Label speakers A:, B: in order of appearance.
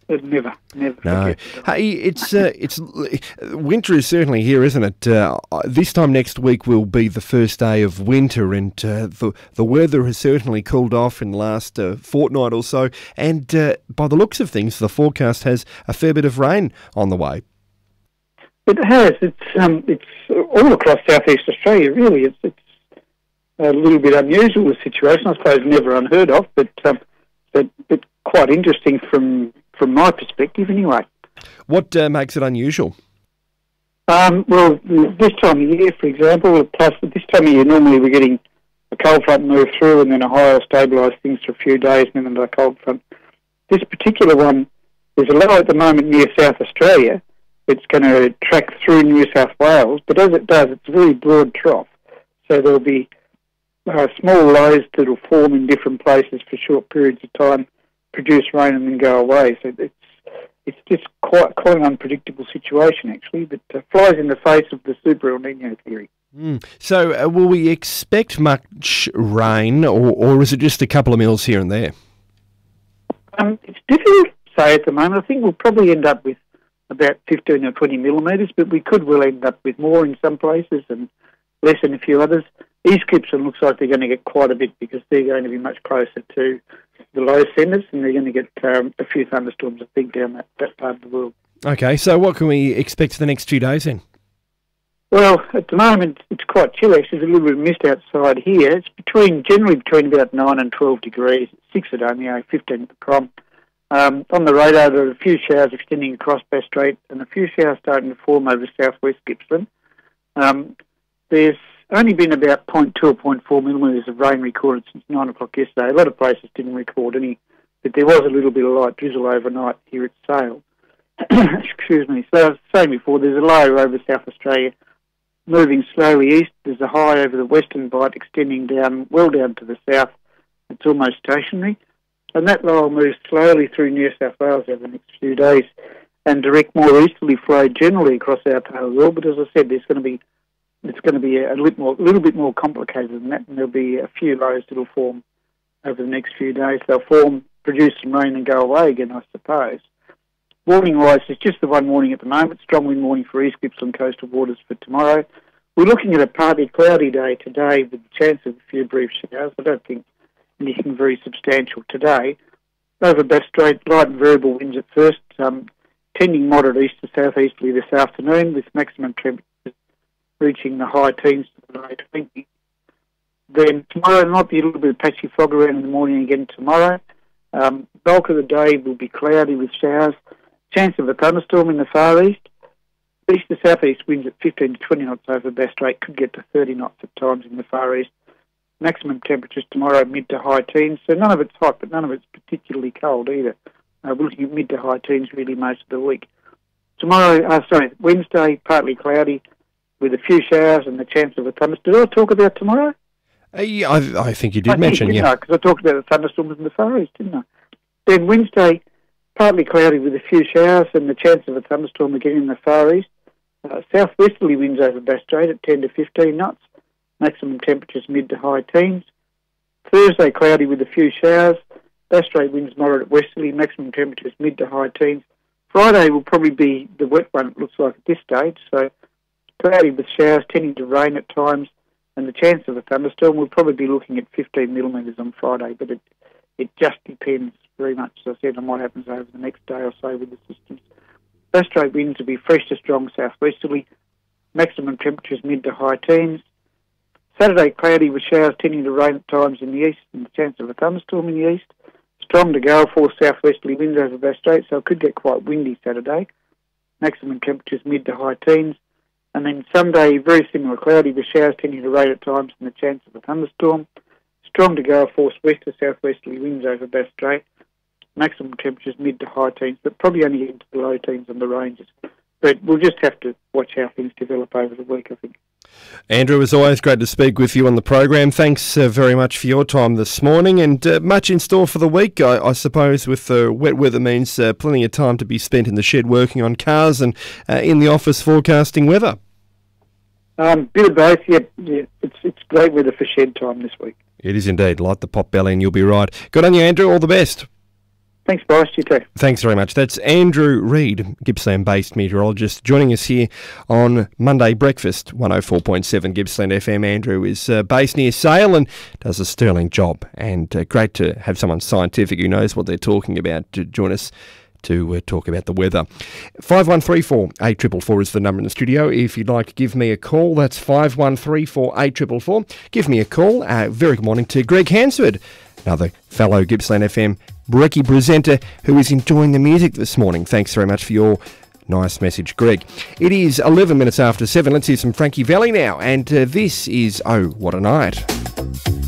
A: Never
B: No.
A: forget.
B: Hey, it's winter is certainly here, isn't it? This time next week will be the first day of winter, and the weather has certainly cooled off in the last fortnight or so. And by the looks of things, the forecast has a fair bit of rain on the way.
A: It has. It's all across southeast Australia. Really, it's a little bit unusual situation. I suppose never unheard of, but quite interesting from my perspective, anyway.
B: What makes it unusual?
A: Well, this time of year, for example, plus this time of year, normally we're getting a cold front move through, and then a high will stabilise things for a few days, and then another cold front. This particular one is a low at the moment near South Australia. It's going to track through New South Wales, but as it does, it's a very broad trough. So there'll be small lows that will form in different places for short periods of time, produce rain and then go away. So it's just quite an unpredictable situation, actually, but flies in the face of the Super El Nino theory.
B: So will we expect much rain, or is it just a couple of mils here and there?
A: It's difficult to say at the moment. I think we'll probably end up with about 15 or 20 millimetres, but we could well end up with more in some places and less in a few others. East Gippsland looks like they're going to get quite a bit because they're going to be much closer to the low centres, and they're going to get a few thunderstorms, I think, down that part of the world.
B: Okay, so what can we expect for the next 2 days then?
A: Well, at the moment, it's quite chilly. Actually, there's a little bit of mist outside here. It's generally between about 9 and 12 degrees, 6 at Omeo, 15 at the Crom. On the radar, there are a few showers extending across Bass Strait and a few showers starting to form over southwest Gippsland. There's only been about 0.2 or 0.4 millimetres of rain recorded since 9 o'clock yesterday. A lot of places didn't record any, but there was a little bit of light drizzle overnight here at Sale. Excuse me. So, as I was saying before, there's a low over South Australia moving slowly east. There's a high over the western bight extending well down to the south. It's almost stationary. And that low will move slowly through New South Wales over the next few days and direct more easterly flow generally across our part of the world. But as I said, it's going to be a little bit more complicated than that, and there'll be a few lows that'll form over the next few days. They'll form, produce some rain and go away again, I suppose. Warning-wise, it's just the one warning at the moment. Strong wind warning for East Gippsland coastal waters for tomorrow. We're looking at a partly cloudy day today with the chance of a few brief showers. I don't think anything very substantial today. Over Bass Strait, light and variable winds at first, tending moderate east to southeasterly this afternoon, with maximum temperatures reaching the high teens to the low 20s. Then tomorrow might be a little bit of patchy fog around in the morning again tomorrow. Bulk of the day will be cloudy with showers. Chance of a thunderstorm in the far east. East to southeast winds at 15 to 20 knots over Bass Strait, could get to 30 knots at times in the far east. Maximum temperatures tomorrow mid to high teens, so none of it's hot, but none of it's particularly cold either. We're looking at mid to high teens really most of the week. Wednesday, partly cloudy with a few showers and the chance of a thunderstorm. Did I talk about tomorrow?
B: Yeah, I think you did mention, yeah.
A: Because I talked about the thunderstorms in the far east, didn't I? Then Wednesday, partly cloudy with a few showers and the chance of a thunderstorm again in the far east. Southwesterly winds over Bass Strait at 10 to 15 knots. Maximum temperatures mid to high teens. Thursday, cloudy with a few showers. Bass Strait winds moderate westerly. Maximum temperatures mid to high teens. Friday will probably be the wet one, it looks like at this stage. So cloudy with showers, tending to rain at times, and the chance of a thunderstorm, we'll probably be looking at 15 millimetres on Friday, but it just depends very much, as I said, on what happens over the next day or so with the systems. Bass Strait winds will be fresh to strong southwesterly. Maximum temperatures mid to high teens. Saturday, cloudy with showers tending to rain at times in the east and the chance of a thunderstorm in the east. Strong to gale force southwesterly winds over Bass Strait, so it could get quite windy Saturday. Maximum temperatures mid to high teens. And then Sunday, very similar, cloudy with showers tending to rain at times and the chance of a thunderstorm. Strong to gale force west to southwesterly winds over Bass Strait. Maximum temperatures mid to high teens, but probably only into the low teens on the ranges. But we'll just have to watch how things develop over the week, I think.
B: Andrew, as always, great to speak with you on the program. Thanks very much for your time this morning, and much in store for the week, I suppose, with wet weather means plenty of time to be spent in the shed working on cars and in the office forecasting weather.
A: Bit of both, yeah. It's great weather for shed time this week.
B: It is indeed. Light the pot belly and you'll be right. Good on you, Andrew. All the best.
A: Thanks, Bryce. You too.
B: Thanks very much. That's Andrew Reid, Gippsland-based meteorologist, joining us here on Monday Breakfast, 104.7 Gippsland FM. Andrew is based near Sale and does a sterling job, and great to have someone scientific who knows what they're talking about to join us to talk about the weather. 5134 8444 is the number in the studio. If you'd like to give me a call, that's 5134 8444. Give me a call. Very good morning to Greg Hansford, another fellow Gippsland FM Brekkie presenter who is enjoying the music this morning. Thanks very much for your nice message, Greg. It is 11 minutes after 7. Let's hear some Frankie Valli now. And this is Oh What a Night.